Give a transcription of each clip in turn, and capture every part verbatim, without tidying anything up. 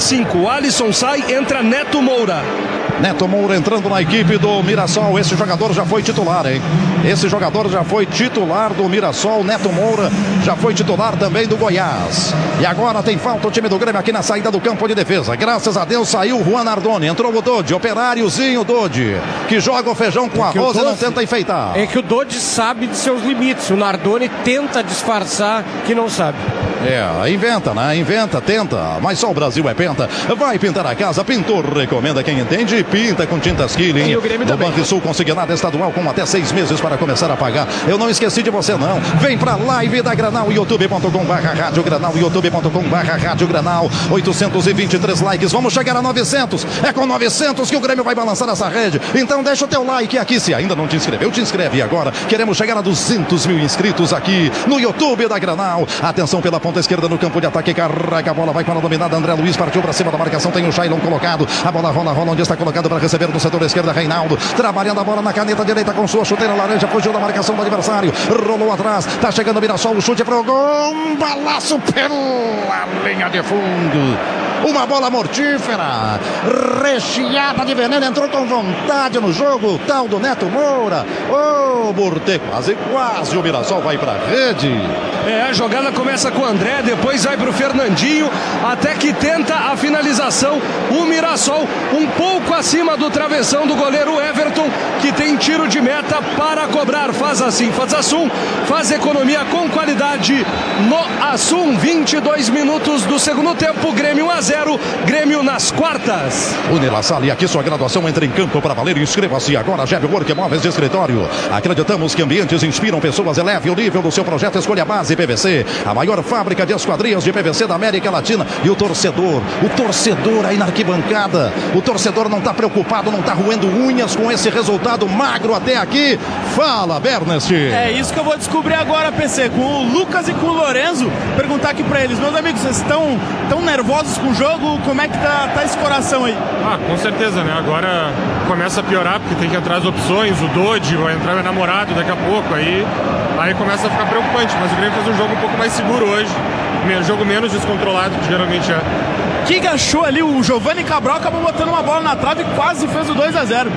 cinco. O Alisson sai, entra Neto Moura. Neto Moura entrando na equipe do Mirassol. Esse jogador já foi titular, hein? Esse jogador já foi titular do Mirassol. Neto Moura já foi titular também do Goiás. E agora tem falta o time do Grêmio aqui na saída do campo de defesa. Graças a Deus saiu o Juan Nardoni. Entrou o Dodi, operáriozinho Dodi, que joga o feijão com é arroz e não tenta enfeitar. É que o Dodi sabe de seus limites. O Nardoni tenta disfarçar que não sabe. É, inventa, né? Inventa, tenta. Mas só o Brasil é penta. Vai pintar a casa. Pintor recomenda quem entende. Pinta com tintas Killing. E o Grêmio do também. Banrisul consignado estadual com até seis meses para começar a pagar. Eu não esqueci de você, não. Vem pra live da Granal, youtube ponto com barra rádio Granal, youtube ponto com barra rádio Granal. oitocentos e vinte e três likes. Vamos chegar a novecentos. É com novecentos que o Grêmio vai balançar essa rede. Então deixa o teu like aqui. Se ainda não te inscreveu, te inscreve agora. Queremos chegar a duzentos mil inscritos aqui no YouTube da Granal. Atenção pela ponta esquerda no campo de ataque. Carrega a bola, vai para a dominada. André Luiz partiu para cima da marcação. Tem o Shailon colocado. A bola rola, rola onde está colocado para receber no setor esquerdo. Reinaldo trabalhando a bola na caneta direita com sua chuteira laranja. Fugiu da marcação do adversário. Rolou atrás. Tá chegando o Mirassol. O chute para o gol. Um balaço pela linha de fundo. Uma bola mortífera, recheada de veneno, entrou com vontade no jogo, o tal do Neto Moura. Ô, oh, Burte, quase, quase o Mirassol vai pra rede. É, a jogada começa com o André, depois vai pro Fernandinho, até que tenta a finalização. O Mirassol um pouco acima do travessão do goleiro Everton, que tem tiro de meta para cobrar. Faz assim, faz Assum, faz economia com qualidade no Assum. vinte e dois minutos do segundo tempo, Grêmio um a zero, Grêmio nas quartas. Unilassalle, aqui sua graduação entra em campo para valer. Inscreva-se agora, G B Work Móveis de Escritório. Acreditamos que ambientes inspiram pessoas. Eleve o nível do seu projeto, escolha a base P V C, a maior fábrica de esquadrias de P V C da América Latina. E o torcedor, o torcedor aí na arquibancada, o torcedor não está preocupado, não está roendo unhas com esse resultado magro até aqui. Fala, Bernest. É isso que eu vou descobrir agora, P C, com o Lucas e com o Lorenzo. Perguntar aqui para eles, meus amigos, vocês estão tão nervosos com o jogo? Como é que tá, tá esse coração aí? Ah, com certeza, né? Agora começa a piorar, porque tem que entrar as opções, o Dodi, vai entrar o namorado daqui a pouco, aí, aí começa a ficar preocupante, mas o Grêmio fez um jogo um pouco mais seguro hoje, um jogo menos descontrolado, que geralmente é. O que achou ali? O Giovanni Cabral acabou botando uma bola na trave e quase fez o dois a zero.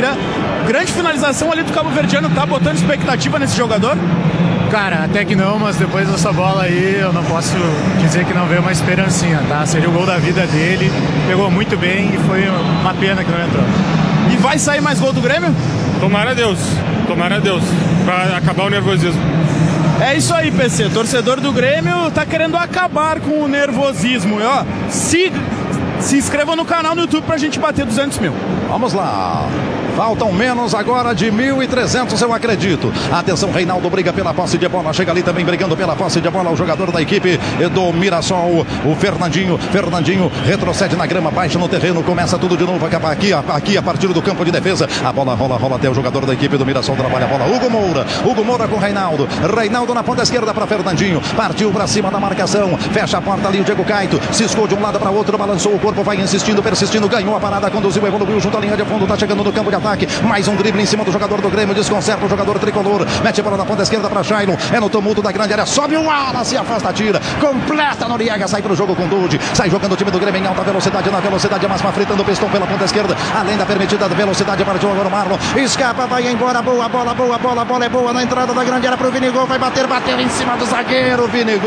Grande finalização ali do Cabo Verdeano, tá botando expectativa nesse jogador? Cara, até que não, mas depois dessa bola aí eu não posso dizer que não veio uma esperancinha, tá? Seria o gol da vida dele, pegou muito bem e foi uma pena que não entrou. E vai sair mais gol do Grêmio? Tomara a Deus, tomara a Deus, pra acabar o nervosismo. É isso aí, P C, torcedor do Grêmio tá querendo acabar com o nervosismo. E, ó, se, se inscreva no canal no YouTube pra gente bater duzentos mil. Vamos lá. Faltam menos agora de mil e trezentos, eu acredito. Atenção, Reinaldo briga pela posse de bola. Chega ali também brigando pela posse de bola o jogador da equipe do Mirassol, o Fernandinho. Fernandinho retrocede na grama, baixa no terreno. Começa tudo de novo aqui, aqui a partir do campo de defesa. A bola rola, rola até o jogador da equipe do Mirassol. Trabalha a bola. Hugo Moura. Hugo Moura com Reinaldo. Reinaldo na ponta esquerda para Fernandinho. Partiu para cima da marcação. Fecha a porta ali o Diego Caito. Ciscou de um lado para o outro. Balançou o corpo. Vai insistindo, persistindo. Ganhou a parada. Conduziu, evoluiu junto à linha de fundo. Tá chegando no campo de ataque, mais um drible em cima do jogador do Grêmio, desconcerta o jogador tricolor, mete a bola na ponta esquerda para Shailon, é no tumulto da grande área, sobe o ala, se afasta, tira, completa Noriega, sai pro jogo com Dodi, sai jogando o time do Grêmio em alta velocidade, na velocidade máxima, fritando o pistão pela ponta esquerda, além da permitida velocidade, partiu agora o Marlon, escapa, vai embora, boa, bola, boa, bola, a bola é boa na entrada da grande área pro Vinigol, vai bater, bateu em cima do zagueiro, Vinigol,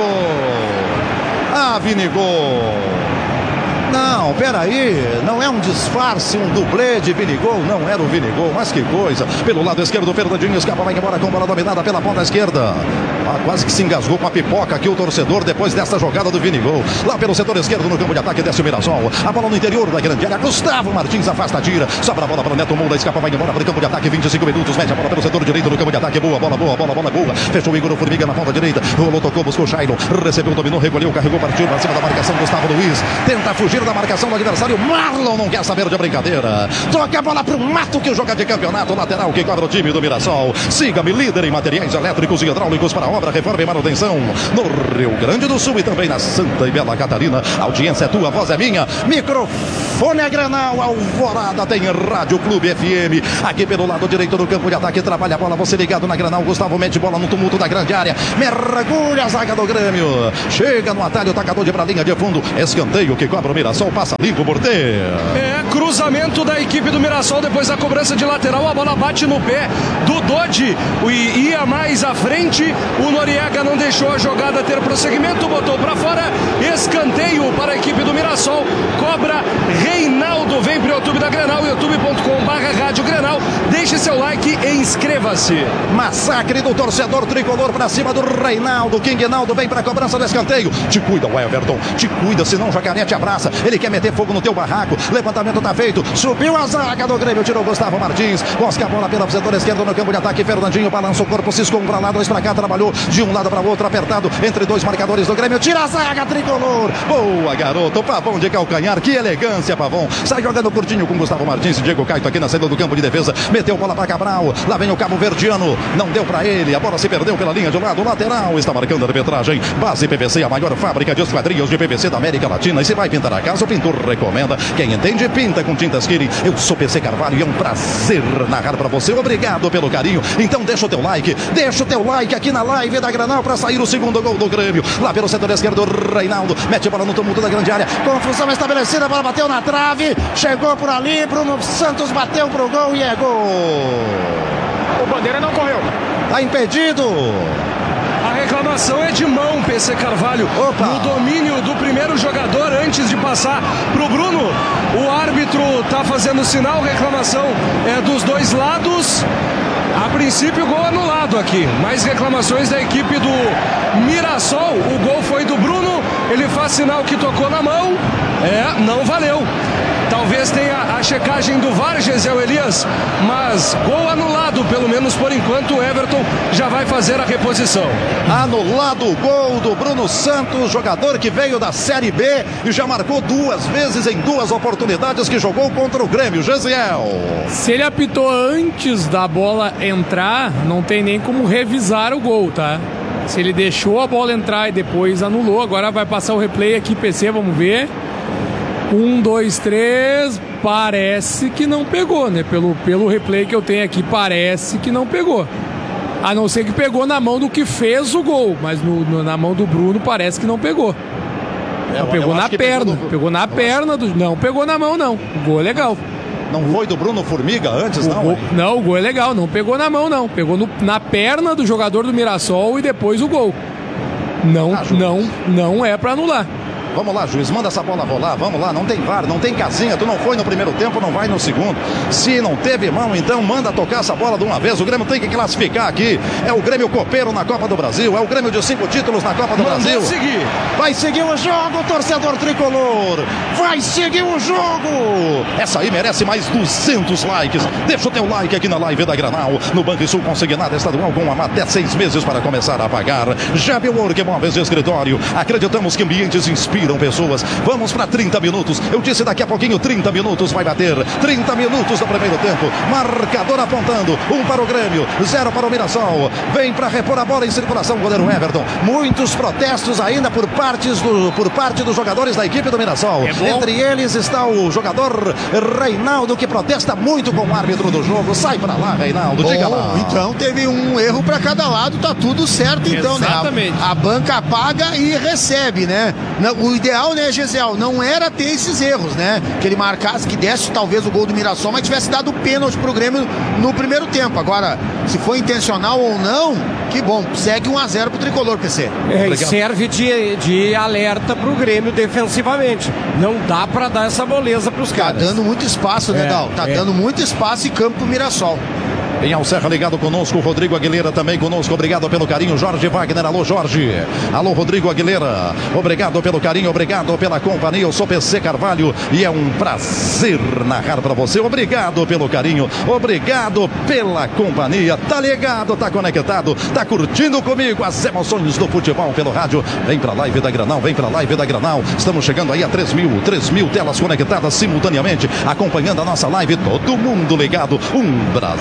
ah, Vinigol. Não, peraí, não é um disfarce, um dublê de Vinigol, não era o Vinigol, mas que coisa. Pelo lado esquerdo, o Fernandinho escapa, vai embora com bola dominada pela ponta esquerda. Ah, quase que se engasgou com a pipoca aqui o torcedor depois dessa jogada do Vinigol. Lá pelo setor esquerdo, no campo de ataque, desce o Mirassol. A bola no interior da grande área, Gustavo Martins afasta, tira, sobra a bola para o Neto Moura, escapa, vai embora para o campo de ataque, vinte e cinco minutos, mete a bola pelo setor direito no campo de ataque, boa, bola, boa, bola, bola, boa. Fechou o Igor Formiga na ponta direita, rolou, tocou, buscou o Shailon, recebeu, dominou, recolheu, carregou, partiu para cima da marcação, Gustavo Luiz, tenta fugir da marcação do adversário. Marlon não quer saber de brincadeira. Toca a bola pro Mato, que joga de campeonato, lateral que cobra o time do Mirassol. Siga-me, líder em materiais elétricos e hidráulicos para obra, reforma e manutenção no Rio Grande do Sul e também na Santa e Bela Catarina. A audiência é tua, a voz é minha. Microfone é Granal, Alvorada tem Rádio Clube F M. Aqui pelo lado direito do campo de ataque, trabalha a bola, você ligado na Granal. Gustavo mete bola no tumulto da grande área, mergulha a zaga do Grêmio. Chega no atalho, tacador de pra linha de fundo. Escanteio que cobra o Mirassol, passa passa limpo por ter. É, cruzamento da equipe do Mirassol depois da cobrança de lateral, a bola bate no pé do Dodge e ia mais à frente, o Noriega não deixou a jogada ter prosseguimento, botou para fora, escanteio para a equipe do Mirassol, cobra Reinaldo, vem pro YouTube da Grenal, youtube ponto com barra rádio Grenal, deixe seu like e inscreva-se. Massacre do torcedor tricolor pra cima do Reinaldo, King Naldo vem pra cobrança do escanteio, te cuida o Everton, te cuida, senão o Jacaré te abraça, ele quer meter fogo no teu barraco, levantamento tá feito, subiu a zaga do Grêmio, tirou Gustavo Martins, busca a bola pelo setor esquerdo no campo de ataque, Fernandinho balança o corpo, ciscou um pra lá, dois pra cá, trabalhou de um lado pra outro, apertado entre dois marcadores do Grêmio, tira a zaga tricolor, boa garoto, Pavão de calcanhar, que elegância Pavão, sai jogando curtinho com Gustavo Martins, Diego Caito aqui na saída do campo de defesa, meteu bola pra Cabral, lá vem o Cabo Verdiano, não deu pra ele, a bola se perdeu pela linha de lado, lateral, está marcando a arbitragem, Base P V C, a maior fábrica de esquadrias de P V C da América Latina, e se vai pintar a casa, o pintor recomenda, quem entende pinta com tintas Kiri, eu sou P C Carvalho e é um prazer narrar pra você, obrigado pelo carinho, então deixa o teu like, deixa o teu like aqui na live da Granal pra sair o segundo gol do Grêmio, lá pelo setor esquerdo, Reinaldo, mete a bola no tumulto da grande área, confusão estabelecida, a bola bateu na trave, chegou por ali, Bruno Santos bateu pro gol e é gol. O Bandeira não correu. Tá impedido. A reclamação é de mão, P C Carvalho. Opa. No domínio do primeiro jogador antes de passar pro Bruno. O árbitro tá fazendo sinal, reclamação é dos dois lados. A princípio, gol anulado aqui. Mais reclamações da equipe do Mirassol. O gol foi do Bruno. Ele faz sinal que tocou na mão. É, não valeu. Talvez tenha a checagem do V A R, Gesiel Elias, mas gol anulado, pelo menos por enquanto. O Everton já vai fazer a reposição. Anulado o gol do Bruno Santos, jogador que veio da Série B e já marcou duas vezes em duas oportunidades que jogou contra o Grêmio. Gesiel. Se ele apitou antes da bola entrar, não tem nem como revisar o gol, tá? Se ele deixou a bola entrar e depois anulou, agora vai passar o replay aqui, P C, vamos ver. Um, dois, três, parece que não pegou, né? Pelo, pelo replay que eu tenho aqui, parece que não pegou. A não ser que pegou na mão do que fez o gol, mas no, no, na mão do Bruno parece que não pegou. É, não, pegou na perna, pegou, do... pegou na eu perna, acho... do... não pegou na mão não, o gol é legal. Não foi do Bruno Formiga antes, o não? Gol... Não, o gol é legal, não pegou na mão não, pegou no... na perna do jogador do Mirassol e depois o gol. Não, ah, não, não é pra anular. Vamos lá, juiz, manda essa bola rolar, vamos lá, não tem V A R, não tem casinha, tu não foi no primeiro tempo, não vai no segundo. Se não teve mão, então manda tocar essa bola de uma vez, o Grêmio tem que classificar aqui, é o Grêmio copeiro na Copa do Brasil, é o Grêmio de cinco títulos na Copa do Mandou Brasil. Seguir. Vai seguir o jogo, torcedor tricolor, vai seguir o jogo. Essa aí merece mais duzentos likes, deixa o teu like aqui na live da Granal, no Banrisul consignado estadual com até seis meses para começar a pagar. Já viu Work Móveis de Escritório, acreditamos que ambientes inspiram pessoas. Vamos para trinta minutos. Eu disse daqui a pouquinho trinta minutos vai bater. trinta minutos do primeiro tempo. Marcador apontando. Um para o Grêmio, zero para o Mirassol. Vem para repor a bola em circulação o goleiro Everton. Muitos protestos ainda por, partes do, por parte dos jogadores da equipe do Mirassol. É Entre eles está o jogador Reinaldo, que protesta muito com o árbitro do jogo. Sai para lá, Reinaldo. Bom, diga lá. Então teve um erro para cada lado. Tá tudo certo então, Exatamente. né? A, a banca paga e recebe, né? O ideal, né, Gesiel, não era ter esses erros, né? Que ele marcasse, que desse talvez o gol do Mirassol, mas tivesse dado pênalti pro Grêmio no primeiro tempo. Agora, se foi intencional ou não, que bom, segue um a zero pro Tricolor, P C. É, serve de, de alerta pro Grêmio defensivamente. Não dá pra dar essa moleza pros caras. Tá dando muito espaço, né, é, Dal? Tá é. dando muito espaço e campo pro Mirassol. Em Alcerra ligado conosco, Rodrigo Aguilera também conosco, obrigado pelo carinho, Jorge Wagner, alô Jorge, alô Rodrigo Aguilera, obrigado pelo carinho, obrigado pela companhia, eu sou P C Carvalho e é um prazer narrar pra você, obrigado pelo carinho, obrigado pela companhia, tá ligado, tá conectado, tá curtindo comigo as emoções do futebol pelo rádio, vem pra live da Granal, vem pra live da Granal, estamos chegando aí a três mil, três mil telas conectadas simultaneamente, acompanhando a nossa live, todo mundo ligado, um Brasil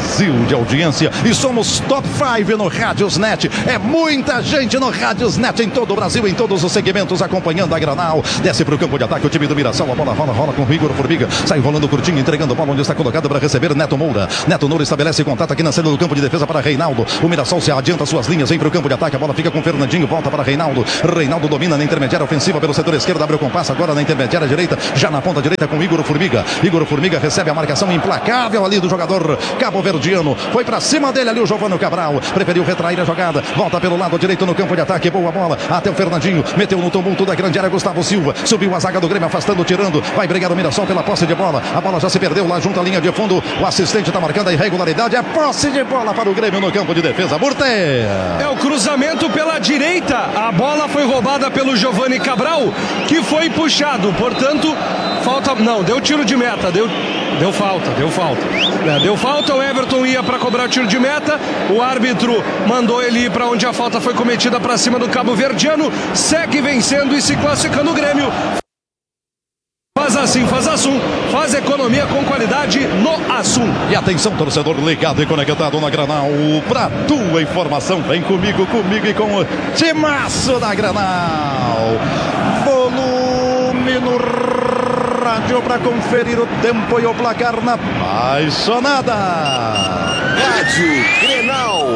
grande audiência e somos top cinco no Radiosnet. É muita gente no Radiosnet em todo o Brasil, em todos os segmentos, acompanhando a Granal. Desce para o campo de ataque o time do Mirassol. A bola rola, rola com o Igor Formiga. Sai rolando curtinho, entregando a bola onde está colocado para receber Neto Moura. Neto Moura estabelece contato aqui na saída do campo de defesa para Reinaldo. O Mirassol se adianta suas linhas, vem para o campo de ataque. A bola fica com Fernandinho, volta para Reinaldo. Reinaldo domina na intermediária ofensiva pelo setor esquerdo, abre o compasso agora na intermediária direita, já na ponta direita com Igor Formiga. Igor Formiga recebe a marcação implacável ali do jogador cabo-verdiano. Foi para cima dele ali o Giovânio Cabral. Preferiu retrair a jogada. Volta pelo lado direito no campo de ataque. Boa bola até o Fernandinho. Meteu no tumulto da grande área Gustavo Silva. Subiu a zaga do Grêmio, afastando, tirando. Vai brigar o Mirassol pela posse de bola. A bola já se perdeu lá junto à linha de fundo. O assistente está marcando a irregularidade. É posse de bola para o Grêmio no campo de defesa. Burteia. É o cruzamento pela direita. A bola foi roubada pelo Giovânio Cabral, que foi puxado. Portanto, falta. Não, deu tiro de meta. Deu. Deu falta, deu falta. É, deu falta, o Everton ia para cobrar o tiro de meta. O árbitro mandou ele ir para onde a falta foi cometida, para cima do cabo-verdiano. Segue vencendo e se classificando o Grêmio. Faz assim, faz Assum, faz economia com qualidade no Assum. E atenção, torcedor ligado e conectado na Granal. Pra tua informação, vem comigo, comigo e com o timaço da Granal. Volume no rádio para conferir o tempo e o placar na apaixonada Rádio Grenal.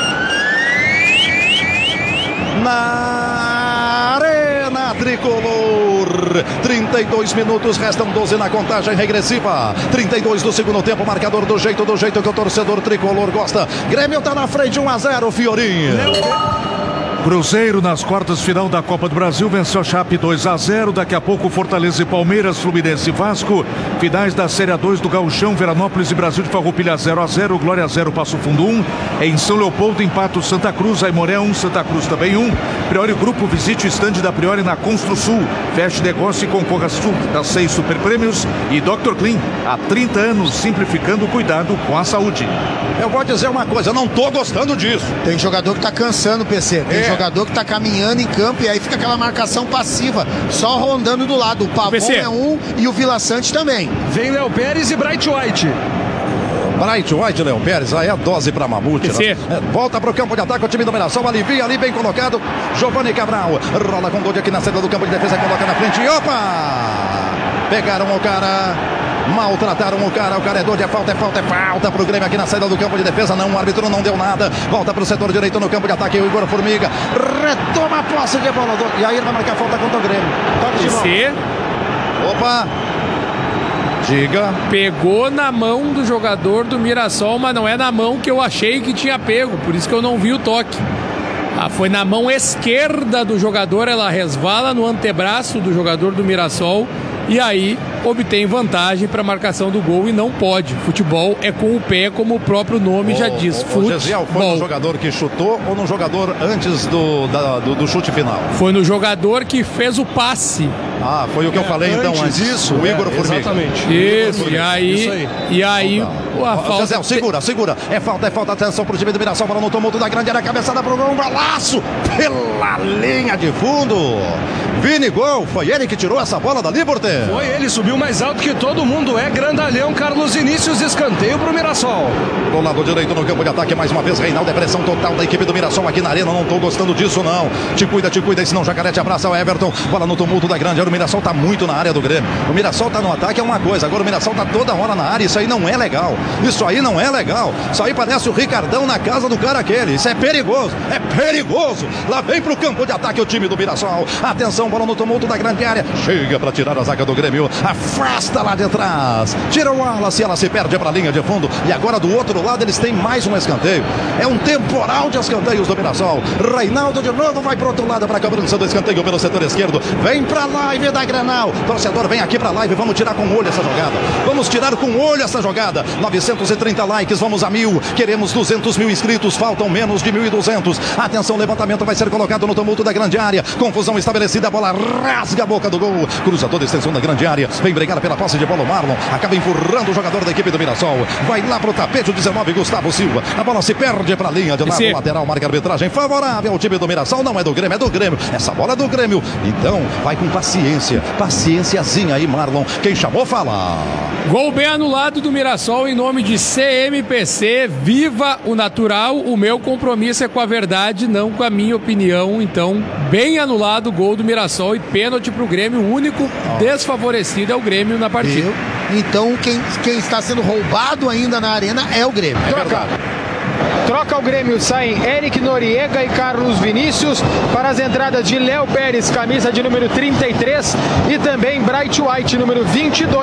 Na Arena Tricolor, trinta e dois minutos, restam doze na contagem regressiva. trinta e dois do segundo tempo, marcador do jeito, do jeito que o torcedor tricolor gosta. Grêmio tá na frente, um a zero, Fiorinho. Cruzeiro nas quartas final da Copa do Brasil venceu a Chape dois a zero. Daqui a pouco Fortaleza e Palmeiras, Fluminense e Vasco. Finais da Série A dois do Gauchão, Veranópolis e Brasil de Farroupilha zero a zero, Glória zero, Passo Fundo um. Em São Leopoldo, Empato Santa Cruz, Aimoré um, Santa Cruz também um. Priori Grupo, visite o estande da Priori na Constru Sul. Feche negócio e concorra a seis super prêmios. E doutor Clean, há trinta anos simplificando o cuidado com a saúde. Eu vou dizer uma coisa, eu não tô gostando disso. Tem jogador que tá cansando, P C. Tem É. jogador que tá caminhando em campo e aí fica aquela marcação passiva, só rondando do lado. O Pavon P C. é um e o Vila Sante também. Vem Léo Pérez e Bright White. Bright White, Léo Pérez, aí é dose pra Mamute. Né? É, volta pro campo de ataque, o time do Mirassol, alivia ali, bem colocado. Giovânio Cabral, rola com gol aqui na saída do campo de defesa, coloca na frente. Opa! Pegaram o cara, maltrataram o cara, o cara é doido, é falta, é falta, é falta pro Grêmio aqui na saída do campo de defesa. Não, o árbitro não deu nada. Volta pro setor direito no campo de ataque, o Igor Formiga retoma a posse de bola. Do... E aí ele vai marcar falta contra o Grêmio. Toque de bola. Opa! Diga. Pegou na mão do jogador do Mirassol, mas não é na mão que eu achei que tinha pego, por isso que eu não vi o toque. Ah, foi na mão esquerda do jogador, ela resvala no antebraço do jogador do Mirassol e aí obtém vantagem para a marcação do gol e não pode. Futebol é com o pé, como o próprio nome o, já diz. O, o Gesiel, foi no jogador que chutou ou no jogador antes do, da, do, do chute final? Foi no jogador que fez o passe. Ah, foi o que eu falei é, então antes antes. disso, o Igor é, Formiga. Isso, exatamente. e aí, Isso aí. e aí a falta... Gesiel, segura, segura. É falta, é falta. Atenção pro time do Mirassol. Bola no tumulto da grande área. Cabeçada pro gol. Um golaço pela linha de fundo. Vini Gol. Foi ele que tirou essa bola dali, Borte? Foi ele, subiu mais alto que todo mundo. É grandalhão. Carlos Inícios, escanteio pro Mirassol. Do lado direito no campo de ataque, mais uma vez, Reinaldo. É pressão total da equipe do Mirassol aqui na arena. Não tô gostando disso, não. Te cuida, te cuida. Senão Jacaré te abraça o Everton. Bola no tumulto da grande área. O Mirassol tá muito na área do Grêmio. O Mirassol tá no ataque, é uma coisa. Agora o Mirassol tá toda hora na área. Isso aí não é legal. Isso aí não é legal. Isso aí parece o Ricardão na casa do cara aquele. Isso é perigoso. É perigoso. Lá vem pro campo de ataque o time do Mirassol. Atenção, bola no tumulto da grande área. Chega pra tirar a zaga do Grêmio. Afasta lá de trás. Tira o Wallace, ela se perde pra linha de fundo. E agora do outro lado eles têm mais um escanteio. É um temporal de escanteios do Mirassol. Reinaldo de novo vai pro outro lado pra cobrança do escanteio pelo setor esquerdo. Vem pra live da Granal. Torcedor, vem aqui pra live. Vamos tirar com olho essa jogada. Vamos tirar com olho essa jogada. novecentos e trinta likes, vamos a mil. Queremos duzentos mil inscritos. Faltam menos de mil e duzentos. Atenção, levantamento vai ser colocado no tumulto da grande área. Confusão estabelecida. A bola rasga a boca do gol. Cruza toda a extensão da grande área. Vem brigar pela posse de bola o Marlon. Acaba empurrando o jogador da equipe do Mirassol. Vai lá pro tapete o dezenove, Gustavo Silva. A bola se perde pra linha de lado Esse... lateral. Marca a arbitragem favorável ao time do Mirassol. Não é do Grêmio, é do Grêmio. Essa bola é do Grêmio. Então, vai com paciência. Paciênciazinha aí, Marlon. Quem chamou, fala. Gol bem anulado do Mirassol em nome de C M P C. Viva o natural. O meu compromisso é com a verdade, não com a minha opinião. Então, bem anulado o gol do Mirassol e pênalti pro Grêmio. O único desfavorecido é o Grêmio na partida. Eu? Então, quem, quem está sendo roubado ainda na arena é o Grêmio. Troca. Troca o Grêmio, saem Eric Noriega e Carlos Vinícius para as entradas de Léo Pérez, camisa de número trinta e três, e também Bright White, número vinte e dois.